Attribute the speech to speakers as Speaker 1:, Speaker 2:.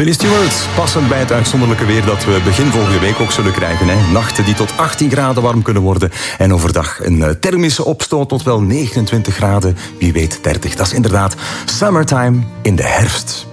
Speaker 1: Billy Stewart, passend bij het uitzonderlijke weer dat we begin volgende week ook zullen krijgen. Hè. Nachten die tot 18 graden warm kunnen worden. En overdag een thermische opstoot tot wel 29 graden. Wie weet 30. Dat is inderdaad summertime in de herfst.